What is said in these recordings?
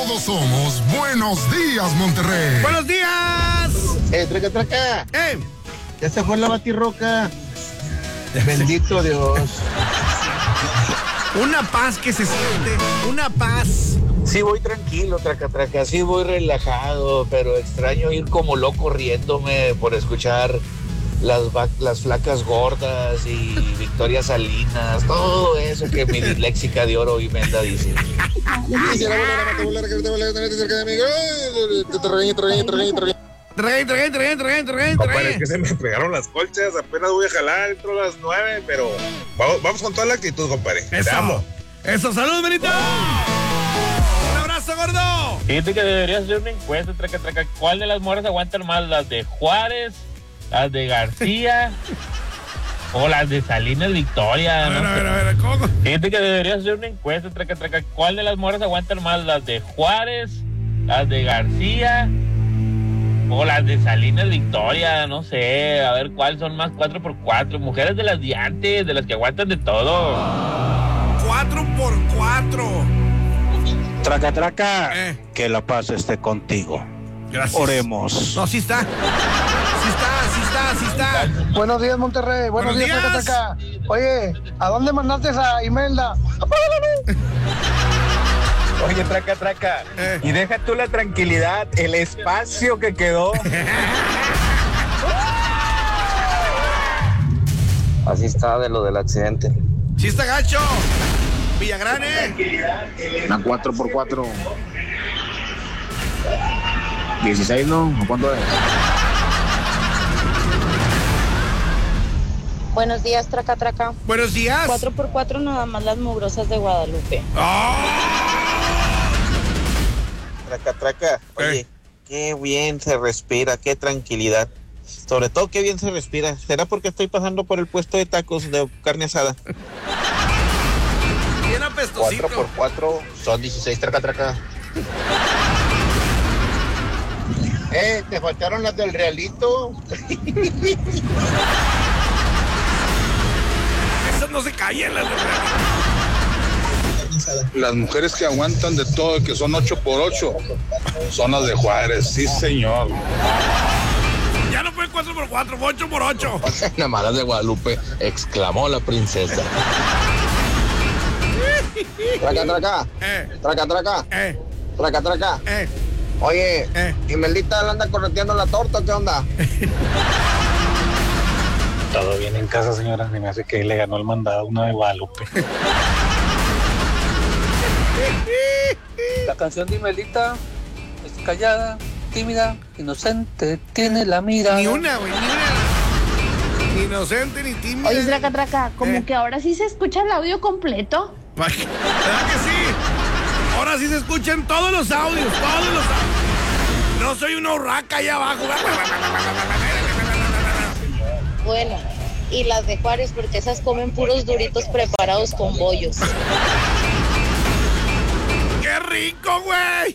Todos somos Buenos Días, Monterrey. ¡Buenos días! Traca. Ya se fue la batirroca. Bendito Dios. Una paz que se siente, una paz. Sí voy tranquilo, traca, sí voy relajado, pero extraño ir como loco riéndome por escuchar las flacas gordas y Victoria Salinas, todo eso que mi disléxica de oro y Menda dice. Compadre, es que se me pegaron las colchas, apenas voy a jalar, entro a las 9, pero vamos con toda la actitud, compadre. Te amo. Eso, salud, Benito. Un abrazo, gordo. Fíjate que deberías hacer una encuesta, traca. ¿Cuál de las morras aguantan más? ¿Las de Juárez, las de García o las de Salinas Victoria? A ver, ¿cómo? Fíjate que deberías hacer una encuesta, traca. ¿Cuál de las morras aguantan más? ¿Las de Juárez, las de García o las de Salinas Victoria? No sé, a ver cuáles son más 4x4. Mujeres de las de antes, de las que aguantan de todo. 4x4. Traca, que la paz esté contigo. Gracias. Oremos. No, sí está. Buenos días, Monterrey. Buenos días, Traca. Oye, ¿a dónde mandaste a Imelda? Oye, traca. Y deja tú la tranquilidad, el espacio que quedó. Así está de lo del accidente. Sí está gacho. Villagrán, Una 4x4. 16, ¿no? ¿Cuánto es? Buenos días, traca. Buenos días. 4x4 nada más las mugrosas de Guadalupe. Traca. Oye, qué bien se respira, qué tranquilidad. Sobre todo, qué bien se respira. ¿Será porque estoy pasando por el puesto de tacos de carne asada? Bien apestosito. 4x4 son 16, traca. Te faltaron las del Realito. Esas no se callan, las de verdad. Las mujeres que aguantan de todo y que son 8x8 son las de Juárez, sí señor. Ya no fue 4x4, fue 8x8. Nada más las de Guadalupe, exclamó la princesa. Traca. Oye, Imeldita le anda correteando la torta, ¿qué onda? Todo bien en casa, señora. Me hace que le ganó el mandado una de Guadalupe. La canción de Imelita es callada, tímida, inocente, tiene la mirada. Ni una, güey, ni una. Ni inocente, ni tímida. Oye, traca, como que ahora sí se escucha el audio completo. ¿Verdad que sí? Ahora sí se escuchan todos los audios. No soy una urraca allá abajo. Bueno, y las de Juárez, porque esas comen puros duritos preparados con bollos. ¡Qué rico, güey!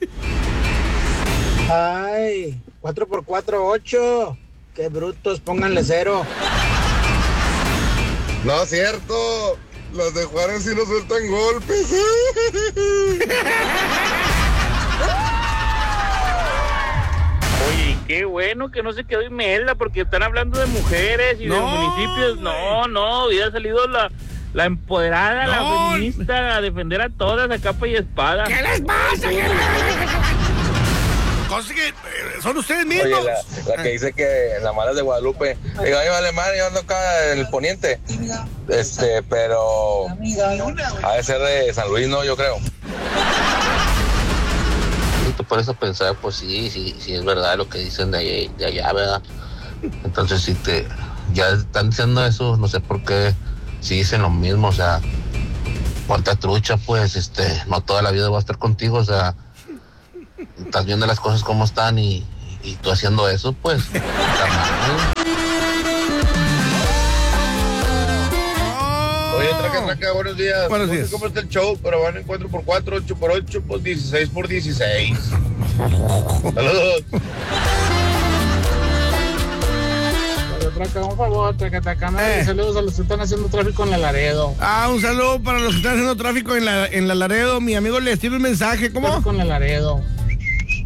Ay, 4x4, 8. Qué brutos, pónganle 0. No es cierto. Las de Juárez sí nos sueltan golpes. Oye, qué bueno que no se quedó Imelda, porque están hablando de mujeres y de municipios. No, hubiera salido la empoderada, la feminista, a defender a todas a capa y espada. ¿Qué les pasa? Son ustedes mismos. Oye, la que dice que la mala es de Guadalupe. Digo, ahí vale madre, yo ando acá en el poniente. Pero ha de ser de San Luis, ¿no? Yo creo. Por eso pensar, pues sí es verdad lo que dicen de allá, ¿verdad? Entonces si ya están diciendo eso, no sé por qué si dicen lo mismo, o sea, ponte trucha, pues, no toda la vida voy a estar contigo, o sea, estás viendo las cosas como están y tú haciendo eso, pues, está mal. Oye, traca, buenos días. Buenos días. No sé cómo está el show, pero van en 4x4, 8x8, pues 16x16. Saludos. Traca, un favor, Traca, saludos a los que están haciendo tráfico en la Laredo. Un saludo para los que están haciendo tráfico en la Laredo. Mi amigo le escribe un mensaje, ¿cómo? Con la Laredo.